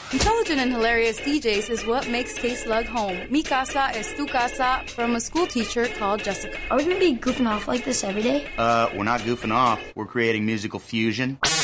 Intelligent and hilarious DJs is what makes K-Slug home. Mi casa es tu casa from a school teacher called Jessica. Are we going to be goofing off like this every day? We're not goofing off. We're creating musical fusion.